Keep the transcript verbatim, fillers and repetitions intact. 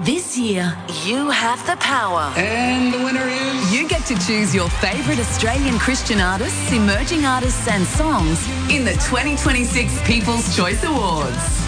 This year, you have the power. And the winner is... You get to choose your favourite Australian Christian artists, emerging artists and songs in the twenty twenty-six People's Choice Awards.